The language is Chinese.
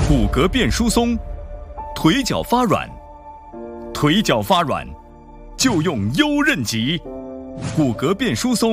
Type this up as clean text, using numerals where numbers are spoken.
骨骼变疏松，腿脚发软，腿脚发软就用优韧脊。骨骼变疏松